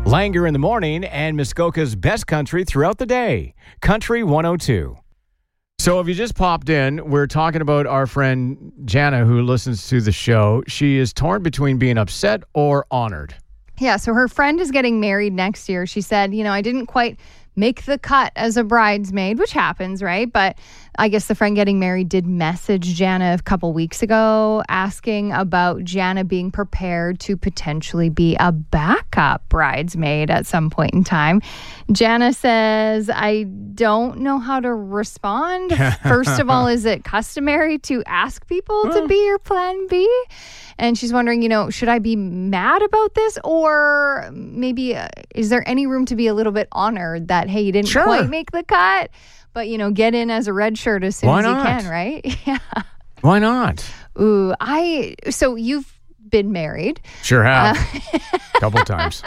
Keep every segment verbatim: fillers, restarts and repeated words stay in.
Langer in the morning and Muskoka's best country throughout the day. Country one oh two. So if you just popped in, we're talking about our friend Jana who listens to the show. She is torn between being upset or honored. Yeah, so her friend is getting married next year. She said, you know, I didn't quite make the cut as a bridesmaid, which happens, right? But I guess the friend getting married did message Jana a couple weeks ago asking about Jana being prepared to potentially be a backup bridesmaid at some point in time. Jana says, I don't know how to respond. First of all, is it customary to ask people to be your plan B? And she's wondering, you know, should I be mad about this? Or maybe uh, is there any room to be a little bit honored that, hey, you didn't Sure. quite make the cut, but, you know, get in as a red shirt as soon Why as not? you can, right? Yeah. Why not? Ooh, I, so you've been married. Sure have. Uh, A couple times.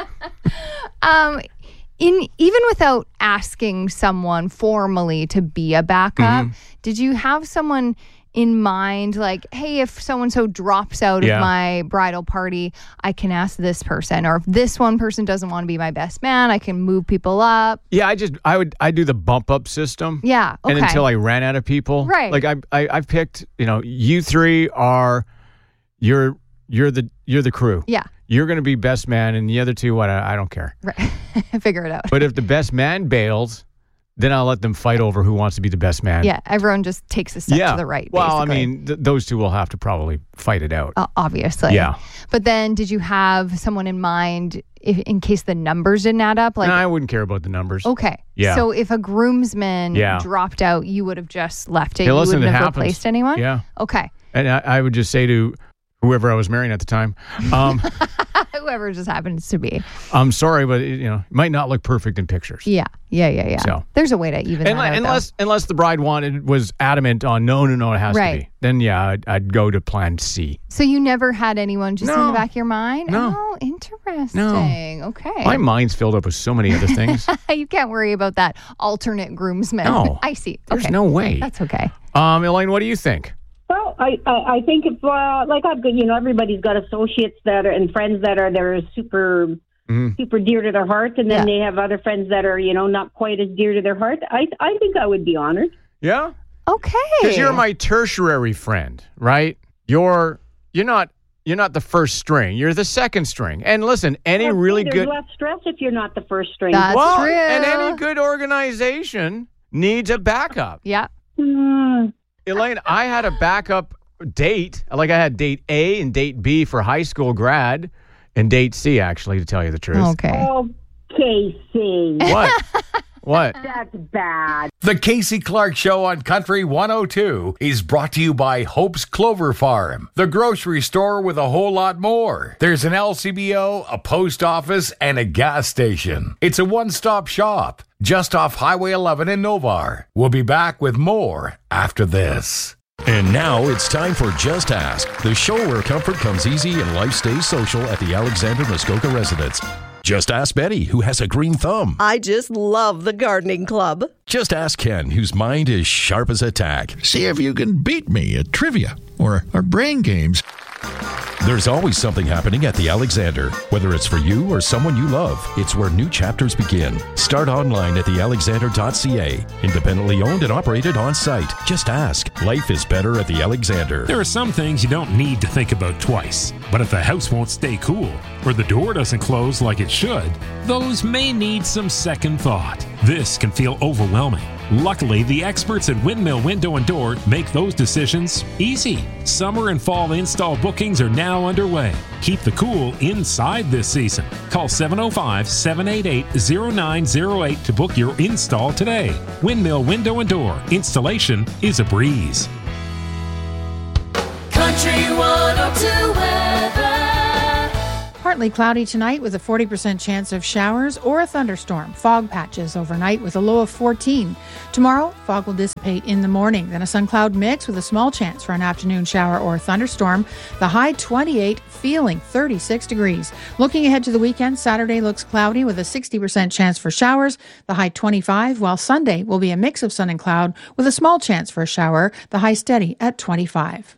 Um, in even without asking someone formally to be a backup, Mm-hmm. did you have someone in mind, like, hey, if so-and-so drops out Yeah. of my bridal party, I can ask this person, or if this one person doesn't want to be my best man, I can move people up. Yeah, I just I would I do the bump up system. Yeah, okay. And until I ran out of people. Right. Like I I I've picked, you know, you three are you're you're the you're the crew. Yeah, You're going to be best man, and the other two, what? I, I don't care. right. Figure it out. But if the best man bails, then I'll let them fight over who wants to be the best man. Yeah, everyone just takes a step Yeah. to the right, Well, basically. I mean, th- those two will have to probably fight it out. Uh, obviously. Yeah. But then did you have someone in mind if, in case the numbers didn't add up? Like, no, I wouldn't care about the numbers. okay. Yeah. So if a groomsman Yeah. dropped out, you would have just left it. Hey, you listen, wouldn't it have happens. replaced anyone? Yeah. Okay. And I, I would just say to whoever I was marrying at the time, um, Whoever just happens to be. I'm sorry, but it, you know, it might not look perfect in pictures. Yeah. Yeah, yeah, yeah. So. There's a way to even And, that out, unless unless the bride wanted was adamant on no, no, no, it has Right. to be. Then yeah, I'd, I'd go to plan C. though. So you never had anyone just in No. the back of your mind? No. Oh, interesting. Okay. My mind's filled up with so many other things. You can't worry about that alternate groomsman. No. I see. There's Okay. no way. That's okay. Um, Elaine, what do you think? Well, I, I, I think if, uh, like I've got, you know, everybody's got associates that are and friends that are they're super, Mhm. super dear to their heart, and then Yeah. they have other friends that are, you know, not quite as dear to their heart. I, I think I would be honored. Yeah, Okay. because you're my tertiary friend, right? You're you're not you're not the first string. You're the second string. And listen, any Well, really there's good less stress if you're not the first string. That's well, true. and any good organization needs a backup. Yeah. Mm. Elaine, I had a backup date. Like I had date A and date B for high school grad, and date C actually, to tell you the truth. Okay. Oh, Casey, What? What? that's bad. The Casey Clark Show on Country one oh two is brought to you by Hope's Clover Farm, the grocery store with a whole lot more. There's an L C B O, a post office, and a gas station. It's a one-stop shop just off Highway eleven in Novar. We'll be back with more after this. And now it's time for Just Ask, the show where comfort comes easy and life stays social at the Alexander Muskoka residence. Just ask Betty, who has a green thumb. I just love the gardening club. Just ask Ken, whose mind is sharp as a tack. See if you can beat me at trivia or, or brain games. There's always something happening at the Alexander. Whether it's for you or someone you love, it's where new chapters begin. Start online at the alexander dot c a. Independently owned and operated on site. Just ask. Life is better at the Alexander. There are some things you don't need to think about twice. But if the house won't stay cool, or the door doesn't close like it should, those may need some second thought. This can feel overwhelming. Luckily, the experts at Windmill Window and Door make those decisions easy. Summer and fall install bookings are now underway. Keep the cool inside this season. Call seven oh five, seven eight eight, oh nine oh eight to book your install today. Windmill Window and Door. Installation is a breeze. Country one oh two weather. Partly cloudy tonight with a forty percent chance of showers or a thunderstorm. Fog patches overnight with a low of fourteen. Tomorrow, fog will dissipate in the morning. Then a sun cloud mix with a small chance for an afternoon shower or thunderstorm. The high twenty-eight, feeling thirty-six degrees. Looking ahead to the weekend, Saturday looks cloudy with a sixty percent chance for showers. The high twenty-five, while Sunday will be a mix of sun and cloud with a small chance for a shower. The high steady at twenty-five.